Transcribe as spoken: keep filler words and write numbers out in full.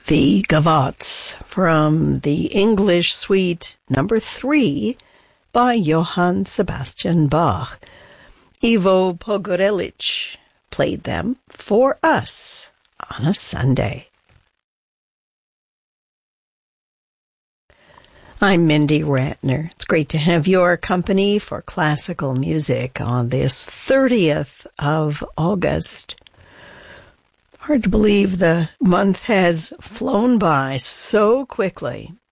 The Gavottes from the English Suite number three by Johann Sebastian Bach. Ivo Pogorelic played them for us on a Sunday. I'm Mindy Ratner. It's great to have your company for classical music on this thirtieth of August. Hard to believe the month has flown by so quickly.